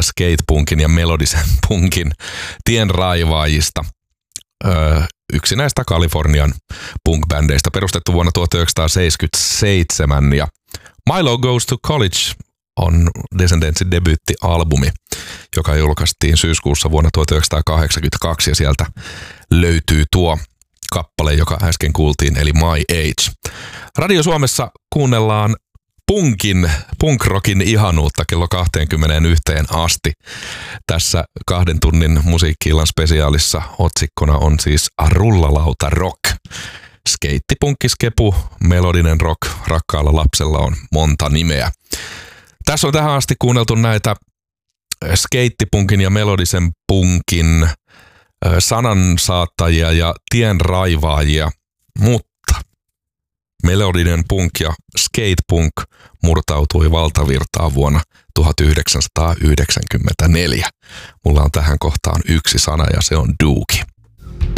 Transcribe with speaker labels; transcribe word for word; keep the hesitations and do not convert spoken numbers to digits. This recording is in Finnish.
Speaker 1: skatepunkin ja melodisen punkin tienraivaajista. Öö, yksi näistä Kalifornian punk-bändeistä, perustettu vuonna tuhatyhdeksänsataaseitsemänkymmentäseitsemän, ja Milo Goes to College on Descendentsin debyyttialbumi, joka julkaistiin syyskuussa vuonna tuhatyhdeksänsataakahdeksankymmentäkaksi, ja sieltä löytyy tuo kappale, joka äsken kuultiin, eli My Age. Radio Suomessa kuunnellaan punkin, punkrockin ihanuutta kello kaksikymmentäyksi asti. Tässä kahden tunnin musiikki-illan spesiaalissa otsikkona on siis Rullalauta Rock. Skeittipunkkiskepu, melodinen rock, rakkaalla lapsella on monta nimeä. Tässä on tähän asti kuunneltu näitä skeittipunkin ja melodisen punkin sanansaattajia ja tienraivaajia, mutta melodinen punk ja skatepunk murtautui valtavirtaan vuonna tuhatyhdeksänsataayhdeksänkymmentäneljä. Mulla on tähän kohtaan yksi sana ja se on dookie.